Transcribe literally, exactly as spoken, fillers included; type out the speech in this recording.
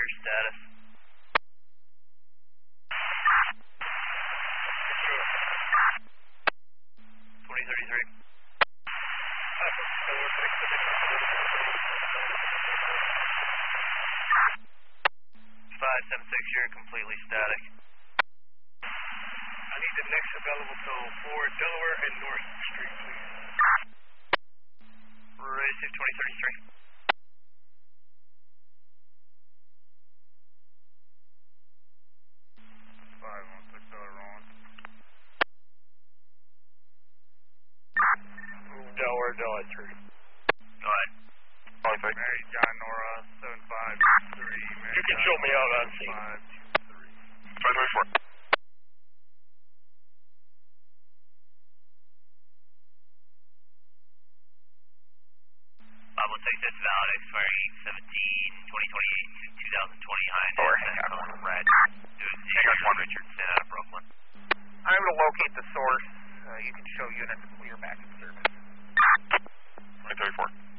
your status. twenty thirty-three. five seven six, you're completely static. I need the next available toll for Delaware and North Street, please. Receive twenty thirty-three. five one six, wrong. Delaware, Delaware three. Go ahead. Mary John Nora, seven five three. You can show me out on scene. five two three. five three four. I will take this valid expiring seventeen twenty twenty-eight to two thousand twenty high. Or hang on. Red. It was Hang on one. Richardson out of Brooklyn. I'm able to locate the source. Uh, you can show units clear back in service. twenty thirty-four.